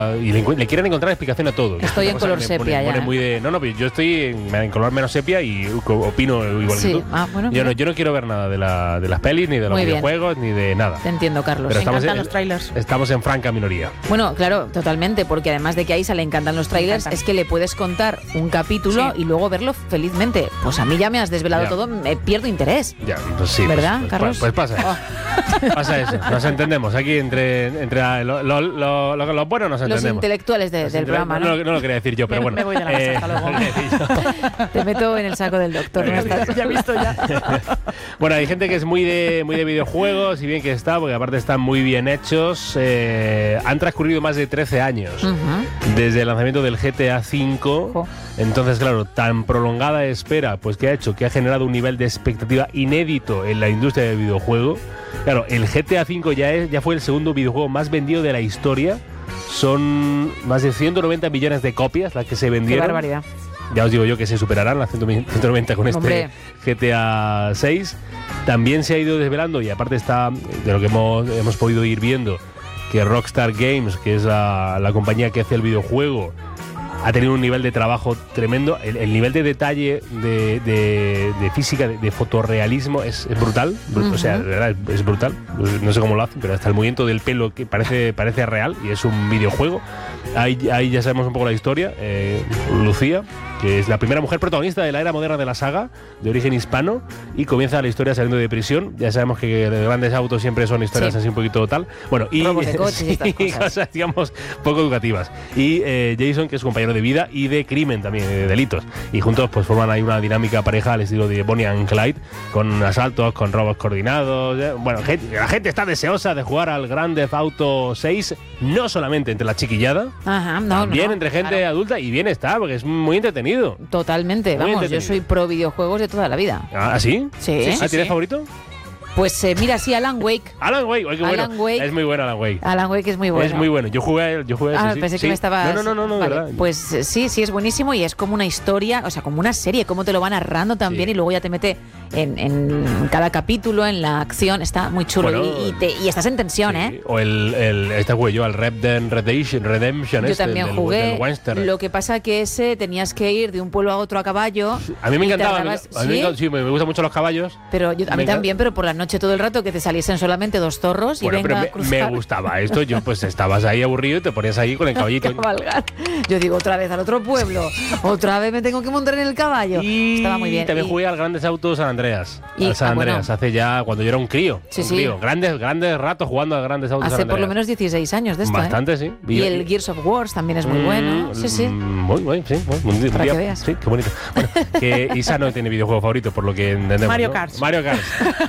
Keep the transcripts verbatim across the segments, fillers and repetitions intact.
y le, le quieren encontrar explicación a todo. Estoy en color me sepia pone, ya. Pone muy de, no, no, yo estoy en, en color menos sepia y opino igual sí. que tú. Ah, bueno, yo, no, yo no quiero ver nada de, la, de las pelis, ni de los muy videojuegos, bien. ni de nada. Te entiendo, Carlos. Pero Me estamos encantan en, los trailers. Estamos en franca minoría. Bueno, claro, totalmente, porque además de que a Isa le encantan los trailers, es que le puedes contar un capítulo sí. y luego verlo felizmente. Pues a mí ya me has desvelado ya. todo, me pierdo interés. Ya, pues sí. ¿Verdad, pues, Carlos? Pues, pues pasa. Oh. Pasa eso. Nos entendemos. Aquí entre, entre lo, lo, lo, lo, lo bueno nos entendemos. Los intelectuales de, Los del intele- programa, no, ¿no? no, no lo quería decir yo, pero bueno. Me voy de la casa, hasta luego. Te meto en el saco del doctor. ¿no? Estás- Ya he visto ya. Bueno, hay gente que es muy de, muy de videojuegos y bien que está, porque aparte están muy bien hechos. Eh, han transcurrido más de trece años Ujú. desde el lanzamiento del G T A cinco. Jo. Entonces, claro, tan prolongada espera, pues que ha hecho, que ha generado un nivel de expectativa inédito en la industria del videojuego. Claro, el G T A cinco ya, es, ya fue el segundo videojuego más vendido de la historia. Son más de ciento noventa millones de copias las que se Qué vendieron. barbaridad. Ya os digo yo que se superarán las ciento noventa con este Hombre. G T A seis. También se ha ido desvelando, y aparte está de lo que hemos, hemos podido ir viendo, que Rockstar Games, que es la, la compañía que hace el videojuego, ha tenido un nivel de trabajo tremendo. El, el nivel de detalle, de, de, de física, de, de fotorrealismo es, es brutal. Uh-huh. O sea, de verdad, es, es brutal. No sé cómo lo hacen, pero hasta el movimiento del pelo que parece, parece real y es un videojuego. Ahí, ahí ya sabemos un poco la historia. Eh, Lucía, que es la primera mujer protagonista de la era moderna de la saga, de origen hispano, y comienza la historia saliendo de prisión. Ya sabemos que de grandes autos siempre son historias sí. así un poquito tal. Bueno, y robos de coches sí, y estas cosas. cosas, digamos, poco educativas. Y eh, Jason, que es compañero de vida y de crimen también, de delitos. Y juntos pues forman ahí una dinámica pareja al estilo de Bonnie and Clyde, con asaltos, con robos coordinados. Eh. Bueno, gente, la gente está deseosa de jugar al Grand Theft Auto seis, no solamente entre la chiquillada, Ajá, no, también no, entre gente claro. adulta, y bien está, porque es muy entretenido. Totalmente, Muy vamos, entretenido. yo soy pro videojuegos de toda la vida. ¿Ah, sí? Sí. ¿Ah, sí, ¿tienes sí. favorito? Pues eh, mira, sí, Alan Wake. Alan Wake, oye, qué bueno. Alan Wake. Es muy bueno Alan Wake. Alan Wake es muy bueno. Es muy bueno. Yo jugué a él, yo jugué a ese, Ah, sí. pensé Sí. que me estabas... No, no, no, no, vale. verdad. Pues eh, sí, sí, es buenísimo y es como una historia, o sea, como una serie, cómo te lo va narrando también Sí. y luego ya te mete en, en cada capítulo, en la acción, está muy chulo Bueno, y, y, te, y estás en tensión, Sí. ¿eh? O el, el este jugué yo, el Red Dead Redemption, Redemption Yo este, también del, jugué, del Western. lo que pasa que ese tenías que ir de un pueblo a otro a caballo. A mí me y encantaba, a mí, tardabas- a mí me ¿Sí? encanta- sí, me, me gustan mucho los caballos. Pero yo, a mí Me encanta- también, pero por la noche todo el rato que te saliesen solamente dos zorros y Bueno, venga pero a me, cruzar. me gustaba esto. Yo pues estabas ahí aburrido y te ponías ahí con el caballito. Cabalgar. Yo digo, otra vez al otro pueblo, otra vez me tengo que montar en el caballo. Y Estaba muy bien. también Y- jugué al Grandes Autos San Andreas. Y- al San ah, bueno. Andreas, hace ya, cuando yo era un crío. Sí, un sí. crío. Grandes, grandes ratos jugando al Grandes Autos Hace San por lo Andreas. menos dieciséis años de esto, Bastante, ¿eh? sí. Y el Gears of Wars también es muy bueno. Sí, sí. Muy bueno, sí. Bueno, un día- Para que veas. Sí, qué bonito. Bueno, que Isa no tiene videojuego favorito, por lo que entendemos. Mario ¿no? Kart. Mario Kart.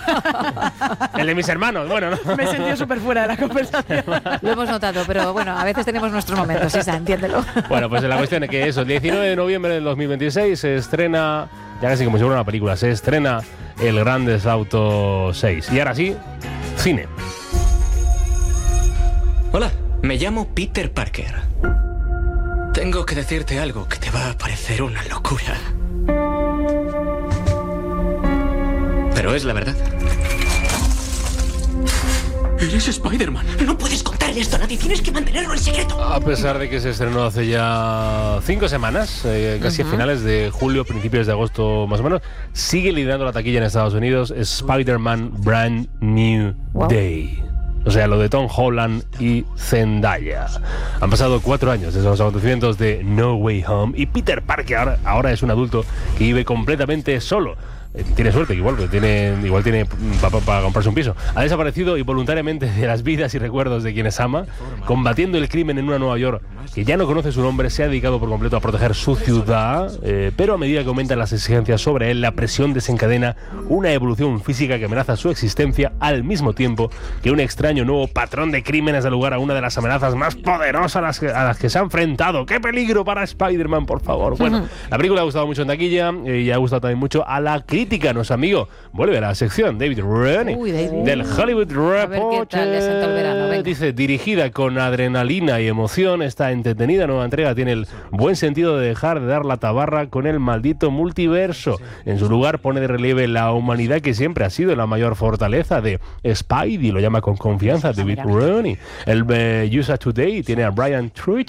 El de mis hermanos, bueno, ¿no? Me he sentido súper fuera de la conversación. Lo hemos notado, pero bueno, a veces tenemos nuestros momentos, Isa, entiéndelo. Bueno, pues la cuestión es que eso, el diecinueve de noviembre del dos mil veintiséis se estrena, ya casi como si fuera una película, se estrena el Grand Theft Auto seis. Y ahora sí, cine. Hola, me llamo Peter Parker. Tengo que decirte algo que te va a parecer una locura. Pero es la verdad. Eres Spider-Man. No puedes contarle esto a nadie. Tienes que mantenerlo en secreto. A pesar de que se estrenó hace ya cinco semanas, eh, casi Ujú. a finales de julio, principios de agosto más o menos, sigue liderando la taquilla en Estados Unidos Spider-Man Brand New Wow. Day. O sea, lo de Tom Holland y Zendaya. Han pasado cuatro años desde los acontecimientos de No Way Home y Peter Parker ahora es un adulto que vive completamente solo. Eh, tiene suerte, igual, porque tiene, igual tiene para pa, pa comprarse un piso. Ha desaparecido involuntariamente de las vidas y recuerdos de quienes ama, combatiendo el crimen en una Nueva York que ya no conoce su nombre. Se ha dedicado por completo a proteger su ciudad, eh, pero a medida que aumentan las exigencias sobre él, la presión desencadena una evolución física que amenaza su existencia, al mismo tiempo que un extraño nuevo patrón de crímenes da lugar a una de las amenazas más poderosas a las que, a las que se ha enfrentado. ¡Qué peligro para Spider-Man, por favor! Bueno, la película ha gustado mucho en taquilla eh, y ha gustado también mucho a la crítica. Nuestro amigo vuelve a la sección, David Rennie, Uy, David. del Hollywood A ver qué tal le sentó el verano, venga. Dice, dirigida con adrenalina y emoción, esta entretenida nueva entrega tiene el buen sentido de dejar de dar la tabarra con el maldito multiverso. En su lugar pone de relieve la humanidad, que siempre ha sido la mayor fortaleza de Spidey, lo llama con confianza David Rennie. El eh, U S A Today tiene a Brian Truitt